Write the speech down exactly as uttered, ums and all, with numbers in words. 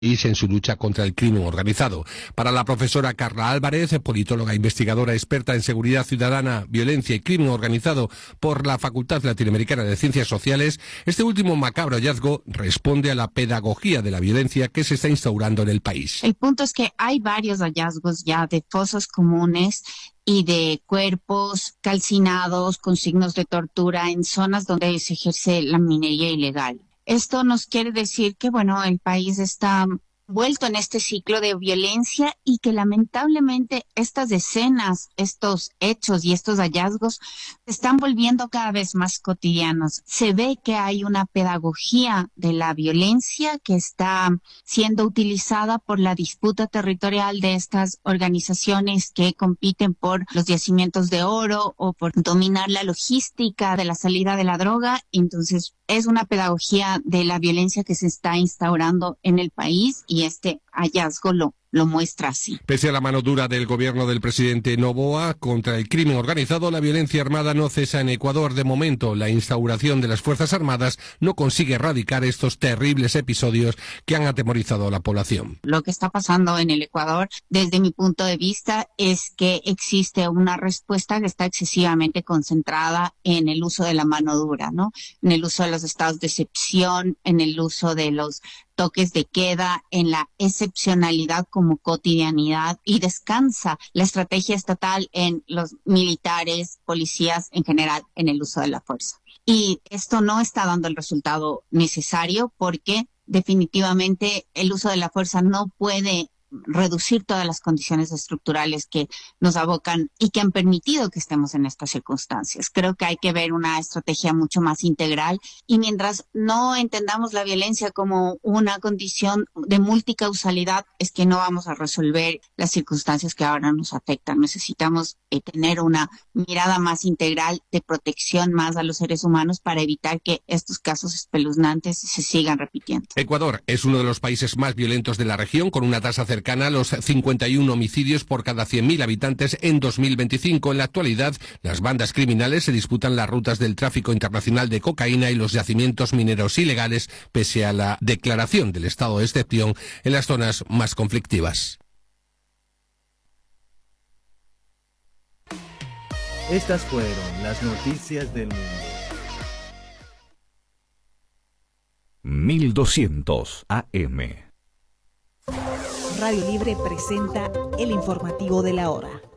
país en su lucha contra el crimen organizado. Para la profesora Carla Álvarez, politóloga investigadora experta en seguridad ciudadana, violencia y crimen organizado por la Facultad Latinoamericana de Ciencias Sociales, este último macabro hallazgo responde a la pedagogía de la violencia que se está instaurando en el país. El punto es que hay varios hallazgos ya de fosas comunes y de cuerpos calcinados con signos de tortura en zonas donde se ejerce la minería ilegal. Esto nos quiere decir que, bueno, el país está vuelto en este ciclo de violencia y que lamentablemente estas escenas, estos hechos y estos hallazgos se están volviendo cada vez más cotidianos. Se ve que hay una pedagogía de la violencia que está siendo utilizada por la disputa territorial de estas organizaciones que compiten por los yacimientos de oro o por dominar la logística de la salida de la droga. Entonces, es una pedagogía de la violencia que se está instaurando en el país y este hallazgo lo, lo muestra así. Pese a la mano dura del gobierno del presidente Noboa contra el crimen organizado, la violencia armada no cesa en Ecuador. De momento, la instauración de las Fuerzas Armadas no consigue erradicar estos terribles episodios que han atemorizado a la población. Lo que está pasando en el Ecuador, desde mi punto de vista, es que existe una respuesta que está excesivamente concentrada en el uso de la mano dura, ¿no? En el uso de los estados de excepción, en el uso de los toques de queda, en la excepcionalidad como cotidianidad, y descansa la estrategia estatal en los militares, policías en general, en el uso de la fuerza. Y esto no está dando el resultado necesario porque definitivamente el uso de la fuerza no puede reducir todas las condiciones estructurales que nos abocan y que han permitido que estemos en estas circunstancias. Creo que hay que ver una estrategia mucho más integral y mientras no entendamos la violencia como una condición de multicausalidad, es que no vamos a resolver las circunstancias que ahora nos afectan. Necesitamos eh, tener una mirada más integral de protección más a los seres humanos para evitar que estos casos espeluznantes se sigan repitiendo. Ecuador es uno de los países más violentos de la región, con una tasa cercana cercana a los cincuenta y uno homicidios por cada cien mil habitantes en dos mil veinticinco. En la actualidad, las bandas criminales se disputan las rutas del tráfico internacional de cocaína y los yacimientos mineros ilegales, pese a la declaración del estado de excepción en las zonas más conflictivas. Estas fueron las noticias del mundo. mil doscientos A M. Radio Libre presenta el informativo de la hora.